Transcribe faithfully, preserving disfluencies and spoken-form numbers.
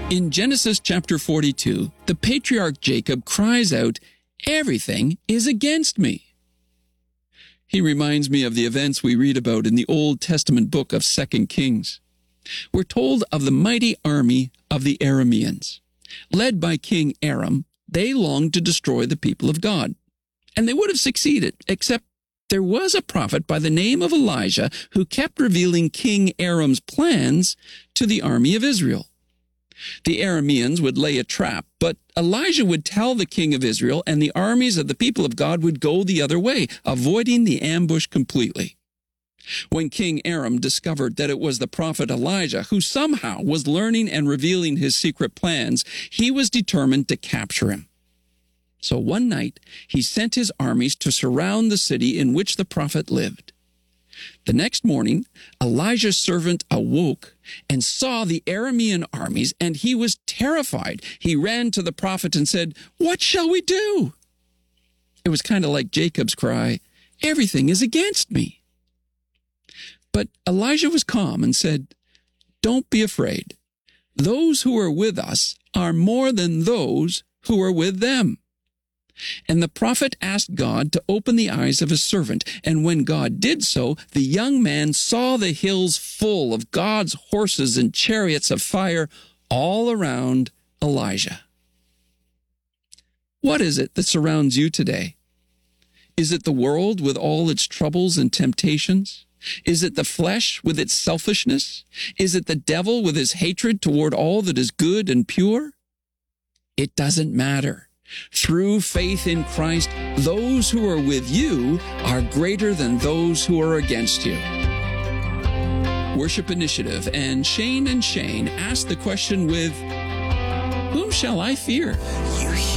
In Genesis chapter forty-two, the patriarch Jacob cries out, "Everything is against me." He reminds me of the events we read about in the Old Testament book of Second Kings. We're told of the mighty army of the Arameans. Led by King Aram, they longed to destroy the people of God. And they would have succeeded, except there was a prophet by the name of Elijah who kept revealing King Aram's plans to the army of Israel. The Arameans would lay a trap, but Elijah would tell the king of Israel, and the armies of the people of God would go the other way, avoiding the ambush completely. When King Aram discovered that it was the prophet Elijah who somehow was learning and revealing his secret plans, he was determined to capture him. So one night, he sent his armies to surround the city in which the prophet lived. The next morning, Elijah's servant awoke and saw the Aramean armies, and he was terrified. He ran to the prophet and said, "What shall we do?" It was kind of like Jacob's cry, "Everything is against me." But Elijah was calm and said, "Don't be afraid. Those who are with us are more than those who are with them." And the prophet asked God to open the eyes of his servant. And when God did so, the young man saw the hills full of God's horses and chariots of fire all around Elijah. What is it that surrounds you today? Is it the world with all its troubles and temptations? Is it the flesh with its selfishness? Is it the devil with his hatred toward all that is good and pure? It doesn't matter. Through faith in Christ, those who are with you are greater than those who are against you. Worship Initiative and Shane and Shane ask the question with, whom shall I fear? You